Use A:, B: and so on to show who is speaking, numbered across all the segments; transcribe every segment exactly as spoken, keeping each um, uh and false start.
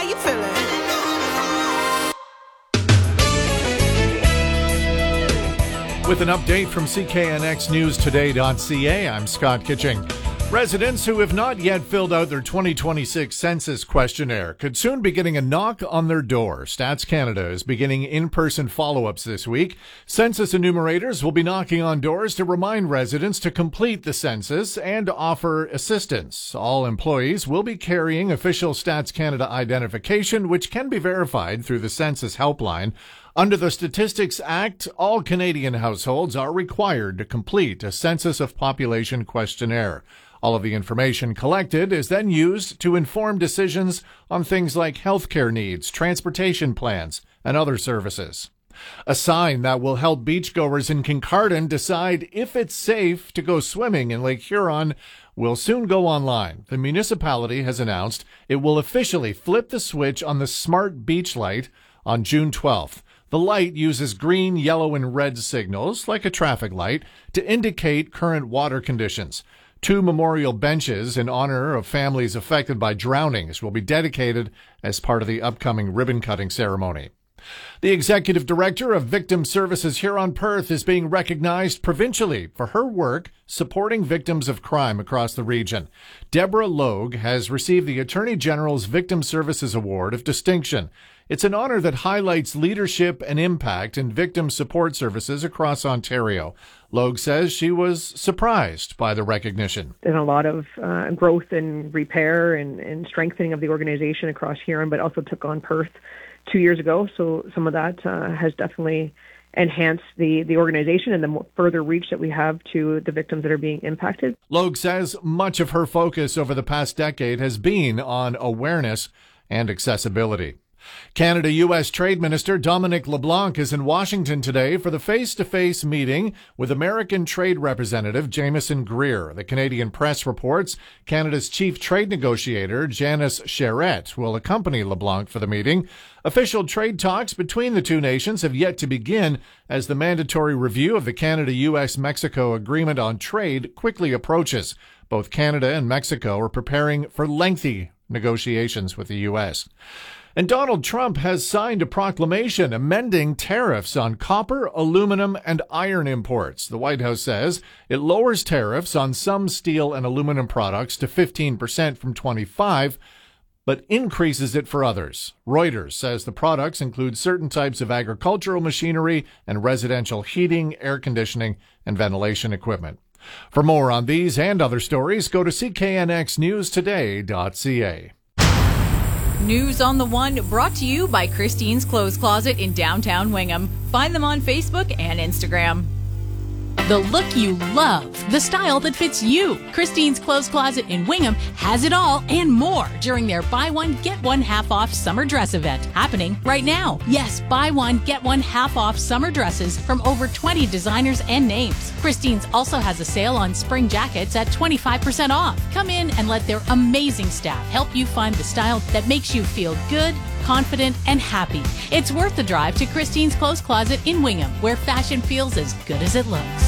A: you feeling?
B: With an update from C K N X News Today dot C A, I'm Scott Kitching. Residents who have not yet filled out their twenty twenty-six census questionnaire could soon be getting a knock on their door. Stats Canada is beginning in-person follow-ups this week. Census enumerators will be knocking on doors to remind residents to complete the census and offer assistance. All employees will be carrying official Stats Canada identification, which can be verified through the Census Helpline. Under the Statistics Act, all Canadian households are required to complete a Census of Population questionnaire. All of the information collected is then used to inform decisions on things like healthcare needs, transportation plans, and other services. A sign that will help beachgoers in Kincardine decide if it's safe to go swimming in Lake Huron will soon go online. The municipality has announced it will officially flip the switch on the Smart Beach Light on June twelfth. The light uses green, yellow, and red signals, like a traffic light, to indicate current water conditions. Two memorial benches in honor of families affected by drownings will be dedicated as part of the upcoming ribbon-cutting ceremony. The executive director of Victim Services Huron-Perth is being recognized provincially for her work supporting victims of crime across the region. Deborah Logue has received the Attorney General's Victim Services Award of Distinction. It's an honor that highlights leadership and impact in victim support services across Ontario. Logue says she was surprised by the recognition.
C: There's a lot of uh, growth and repair and, and strengthening of the organization across Huron, but also took on Perth two years ago. So some of that uh, has definitely enhanced the, the organization and the further reach that we have to the victims that are being impacted.
B: Logue says much of her focus over the past decade has been on awareness and accessibility. Canada-U S Trade Minister Dominic LeBlanc is in Washington today for the face-to-face meeting with American Trade Representative Jameson Greer. The Canadian Press reports Canada's chief trade negotiator, Janice Charette, will accompany LeBlanc for the meeting. Official trade talks between the two nations have yet to begin as the mandatory review of the Canada-U S Mexico Agreement on Trade quickly approaches. Both Canada and Mexico are preparing for lengthy negotiations with the U S And Donald Trump has signed a proclamation amending tariffs on copper, aluminum, and iron imports. The White House says it lowers tariffs on some steel and aluminum products to fifteen percent from twenty-five percent, but increases it for others. Reuters says the products include certain types of agricultural machinery and residential heating, air conditioning, and ventilation equipment. For more on these and other stories, go to C K N X News Today dot C A.
D: News on the One, brought to you by Christine's Clothes Closet in downtown Wingham. Find them on Facebook and Instagram. The look you love, the style that fits you. Christine's Clothes Closet in Wingham has it all and more during their buy one, get one half off summer dress event happening right now. Yes, buy one, get one half off summer dresses from over twenty designers and names. Christine's also has a sale on spring jackets at twenty-five percent off. Come in and let their amazing staff help you find the style that makes you feel good, confident, and happy. It's worth the drive to Christine's Clothes Closet in Wingham, where fashion feels as good as it looks.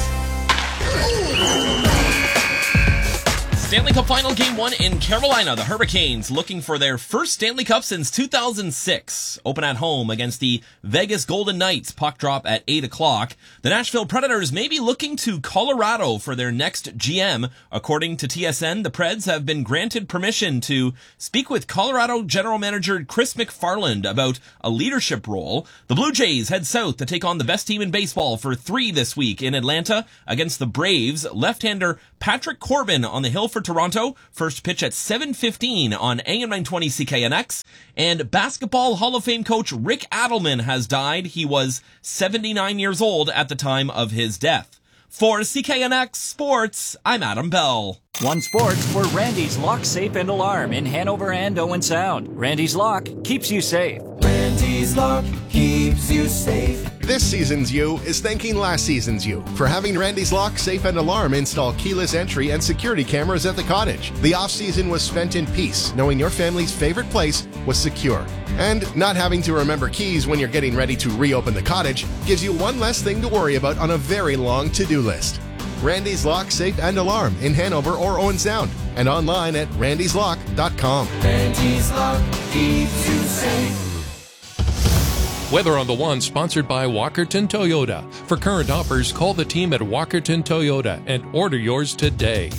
E: Stanley Cup Final Game one in Carolina. The Hurricanes looking for their first Stanley Cup since two thousand six. Open at home against the Vegas Golden Knights. Puck drop at eight o'clock. The Nashville Predators may be looking to Colorado for their next G M. According to T S N, the Preds have been granted permission to speak with Colorado General Manager Chris McFarland about a leadership role. The Blue Jays head south to take on the best team in baseball for three this week in Atlanta against the Braves. Left-hander Patrick Corbin on the hill for Toronto. First pitch at seven fifteen on A M nine twenty C K N X. And Basketball Hall of Fame coach Rick Adelman has died. He was seventy-nine years old at the time of his death. For C K N X Sports, I'm Adam Bell.
F: One Sports for Randy's Lock, Safe, and Alarm in Hanover and Owen Sound. Randy's Lock keeps you safe.
G: Randy's Lock keeps you safe.
H: This season's you is thanking last season's you for having Randy's Lock, Safe, and Alarm install keyless entry and security cameras at the cottage. The off-season was spent in peace, knowing your family's favorite place was secure. And not having to remember keys when you're getting ready to reopen the cottage gives you one less thing to worry about on a very long to-do list. Randy's Lock, Safe, and Alarm in Hanover or Owen Sound. and online at randys lock dot com.
G: Randy's Lock keeps you safe.
A: Weather on the One, sponsored by Walkerton Toyota. For current offers, call the team at Walkerton Toyota and order yours today.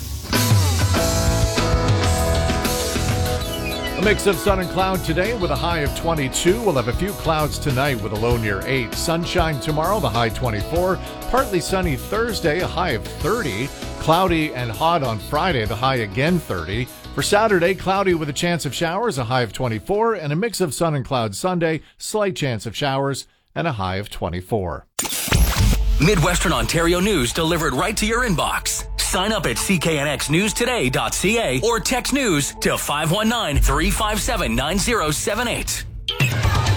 B: A mix of sun and cloud today with a high of twenty-two. We'll have a few clouds tonight with a low near eight. Sunshine tomorrow, the high twenty-four. Partly sunny Thursday, a high of thirty. Cloudy and hot on Friday, the high again thirty. For Saturday, cloudy with a chance of showers, a high of twenty-four. And a mix of sun and cloud Sunday, slight chance of showers, and a high of twenty-four.
I: Midwestern Ontario news delivered right to your inbox. Sign up at c k n x news today dot c a or text news to five one nine, three five seven, nine zero seven eight.